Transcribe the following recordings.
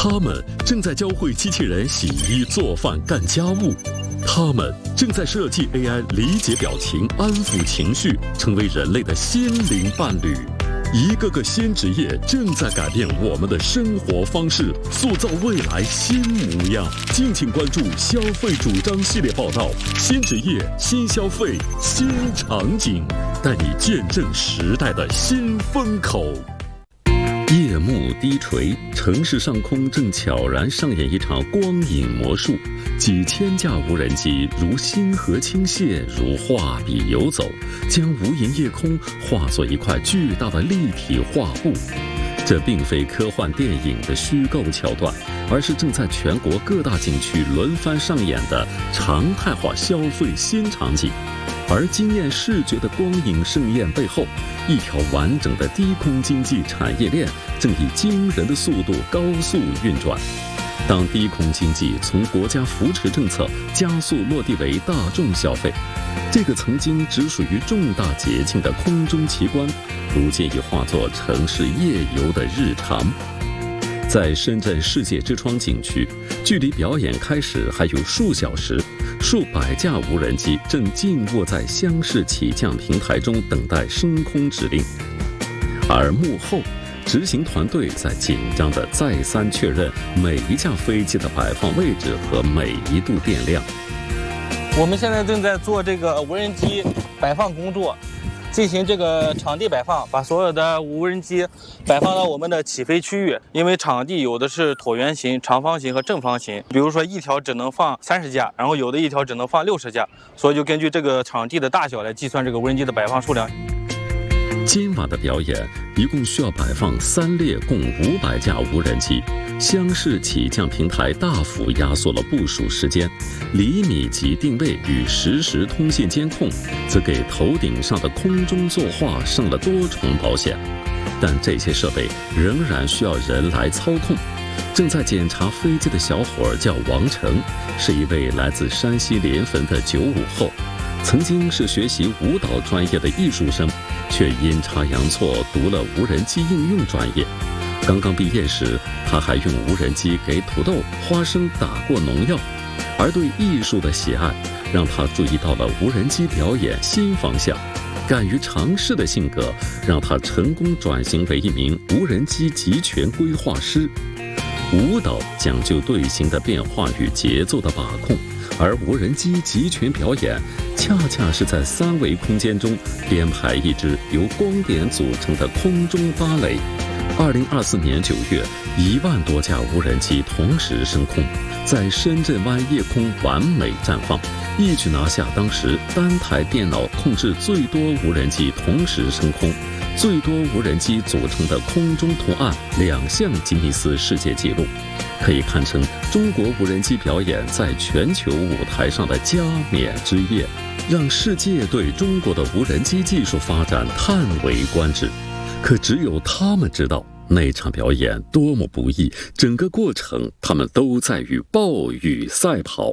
他们正在教会机器人洗衣、做饭、干家务。他们正在设计 AI 理解表情、安抚情绪，成为人类的心灵伴侣。一个个新职业正在改变我们的生活方式，塑造未来新模样。敬请关注消费主张系列报道：新职业、新消费、新场景，带你见证时代的新风口。夜幕低垂，城市上空正悄然上演一场光影魔术。几千架无人机如星河倾泻，如画笔游走，将无垠夜空化作一块巨大的立体画布。这并非科幻电影的虚构桥段，而是正在全国各大景区轮番上演的常态化消费新场景。而惊艳视觉的光影盛宴背后，一条完整的低空经济产业链正以惊人的速度高速运转。当低空经济从国家扶持政策加速落地为大众消费，这个曾经只属于重大节庆的空中奇观，如今已化作城市夜游的日常。在深圳世界之窗景区，距离表演开始还有数小时，数百架无人机正静卧在厢式起降平台中，等待升空指令。而幕后，执行团队在紧张地再三确认每一架飞机的摆放位置和每一度电量。 我们现在正在做这个无人机摆放工作，进行这个场地摆放，把所有的无人机摆放到我们的起飞区域。因为场地有的是椭圆形、长方形和正方形，比如说一条只能放30架，然后有的一条只能放60架，所以就根据这个场地的大小来计算这个无人机的摆放数量。 今晚的表演一共需要摆放3列共500架无人机，厢式起降平台大幅压缩了部署时间，厘米级定位与实时通信监控则给头顶上的空中作画上了多重保险。但这些设备仍然需要人来操控。正在检查飞机的小伙儿叫王成，是一位来自山西临汾的95后，曾经是学习舞蹈专业的艺术生，却阴差阳错读了无人机应用专业。刚刚毕业时，他还用无人机给土豆、花生打过农药。而对艺术的喜爱，让他注意到了无人机表演新方向。敢于尝试的性格，让他成功转型为一名无人机集权规划师。舞蹈讲究队形的变化与节奏的把控，而无人机集权表演恰恰是在3维空间中编排一支由光点组成的空中芭蕾。2024年9月，1万多架无人机同时升空，在深圳湾夜空完美绽放，一举拿下当时单台电脑控制最多无人机同时升空、最多无人机组成的空中图案2项吉尼斯世界纪录，可以看成中国无人机表演在全球舞台上的加冕之夜，让世界对中国的无人机技术发展叹为观止。可只有他们知道那场表演多么不易，整个过程他们都在与暴雨赛跑。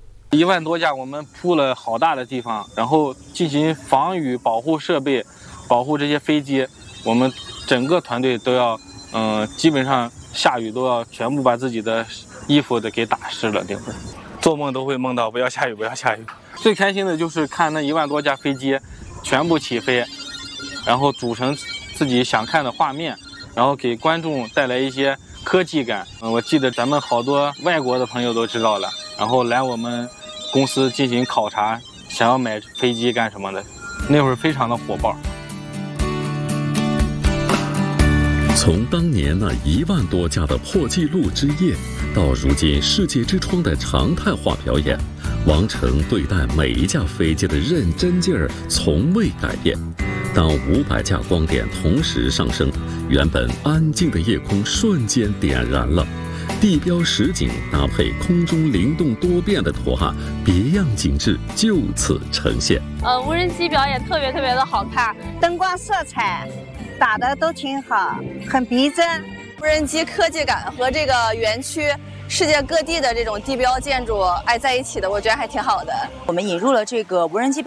1万多架，我们铺了好大的地方，然后进行防雨保护设备，保护这些飞机。我们整个团队都要，基本上下雨都要全部把自己的衣服都给打湿了。那会儿做梦都会梦到不要下雨，不要下雨。最开心的就是看那1万多架飞机全部起飞，然后组成自己想看的画面，然后给观众带来一些科技感。我记得咱们好多外国的朋友都知道了，然后来我们公司进行考察，想要买飞机干什么的，那会儿非常的火爆。 从当年那1万多架的破纪录之夜，到如今世界之窗的常态化表演，王成对待每一架飞机的认真劲儿从未改变。当500架光点同时上升，原本安静的夜空瞬间点燃了。地标实景搭配空中灵动多变的图案，别样景致就此呈现。 无人机表演特别的好看， 灯光色彩打得都挺好，很逼真。 无人机科技感和这个园区世界各地的这种地标建筑在一起的，我觉得还挺好的。 我们引入了这个无人机